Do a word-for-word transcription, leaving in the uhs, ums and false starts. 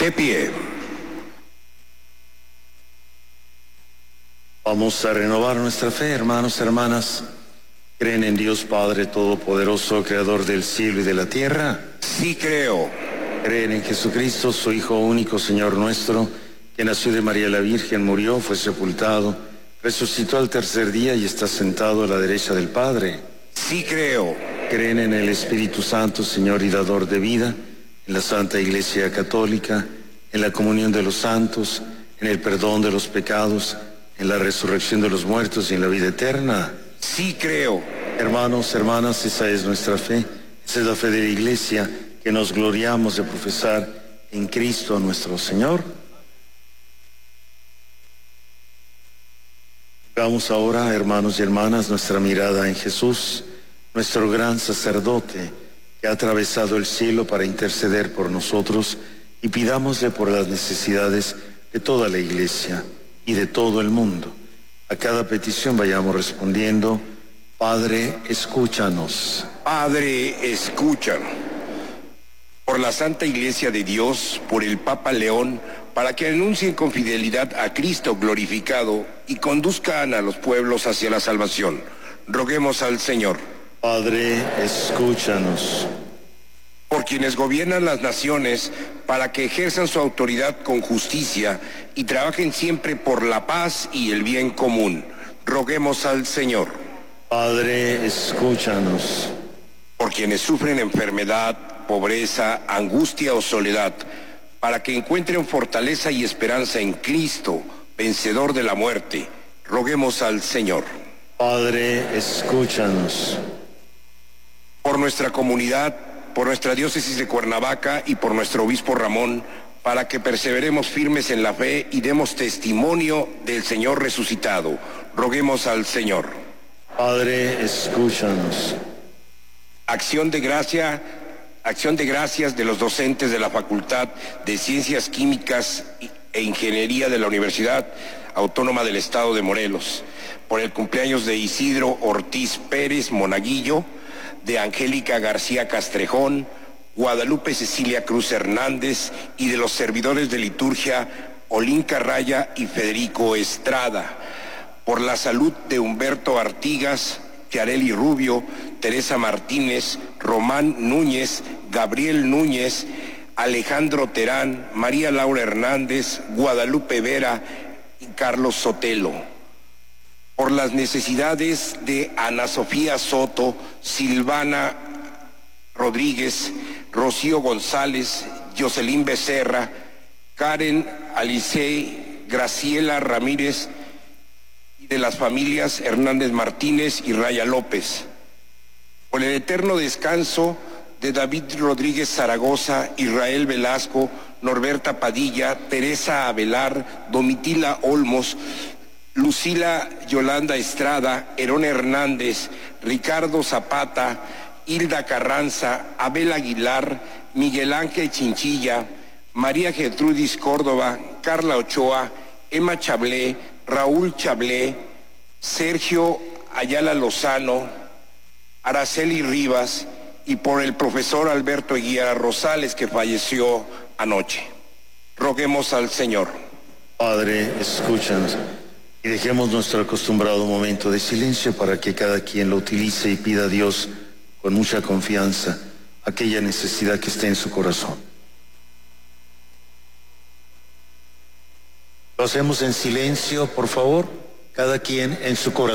De pie. Vamos a renovar nuestra fe, hermanos, hermanas. ¿Creen en Dios Padre Todopoderoso, Creador del cielo y de la tierra? Sí creo. ¿Creen en Jesucristo, su Hijo único, Señor nuestro, que nació de María la Virgen, murió, fue sepultado, resucitó al tercer día y está sentado a la derecha del Padre? Sí creo. ¿Creen en el Espíritu Santo, Señor y dador de vida, en la Santa Iglesia Católica, en la comunión de los santos, en el perdón de los pecados, en la resurrección de los muertos y en la vida eterna? Sí creo. Hermanos, hermanas, esa es nuestra fe, esa es la fe de la Iglesia que nos gloriamos de profesar en Cristo nuestro Señor. Pongamos ahora, hermanos y hermanas, nuestra mirada en Jesús, nuestro gran sacerdote que ha atravesado el cielo para interceder por nosotros, y pidámosle por las necesidades de toda la Iglesia y de todo el mundo. A cada petición vayamos respondiendo: Padre, escúchanos. Padre, escúchanos. Por la Santa Iglesia de Dios, por el Papa León, para que anuncien con fidelidad a Cristo glorificado y conduzcan a los pueblos hacia la salvación. Roguemos al Señor. Padre, escúchanos. Por quienes gobiernan las naciones, para que ejerzan su autoridad con justicia y trabajen siempre por la paz y el bien común. Roguemos al Señor. Padre, escúchanos. Por quienes sufren enfermedad, pobreza, angustia o soledad, para que encuentren fortaleza y esperanza en Cristo, vencedor de la muerte. Roguemos al Señor. Padre, escúchanos. Por nuestra comunidad, por nuestra diócesis de Cuernavaca y por nuestro obispo Ramón, para que perseveremos firmes en la fe y demos testimonio del Señor resucitado. Roguemos al Señor. Padre, escúchanos. Acción de gracia, acción de gracias de los docentes de la Facultad de Ciencias Químicas e Ingeniería de la Universidad Autónoma del Estado de Morelos, por el cumpleaños de Isidro Ortiz Pérez Monaguillo, de Angélica García Castrejón, Guadalupe Cecilia Cruz Hernández y de los servidores de liturgia Olinka Raya y Federico Estrada, por la salud de Humberto Artigas, Chiarelli Rubio, Teresa Martínez, Román Núñez, Gabriel Núñez, Alejandro Terán, María Laura Hernández, Guadalupe Vera y Carlos Sotelo. Por las necesidades de Ana Sofía Soto, Silvana Rodríguez, Rocío González, Jocelyn Becerra, Karen Alicey, Graciela Ramírez, y de las familias Hernández Martínez y Raya López. Por el eterno descanso de David Rodríguez Zaragoza, Israel Velasco, Norberta Padilla, Teresa Avelar, Domitila Olmos, Lucila Yolanda Estrada, Herón Hernández, Ricardo Zapata, Hilda Carranza, Abel Aguilar, Miguel Ángel Chinchilla, María Gertrudis Córdoba, Carla Ochoa, Emma Chablé, Raúl Chablé, Sergio Ayala Lozano, Araceli Rivas, y por el profesor Alberto Eguía Rosales, que falleció anoche. Roguemos al Señor. Padre, escúchanos. Y dejemos nuestro acostumbrado momento de silencio para que cada quien lo utilice y pida a Dios con mucha confianza aquella necesidad que esté en su corazón. Lo hacemos en silencio, por favor, cada quien en su corazón.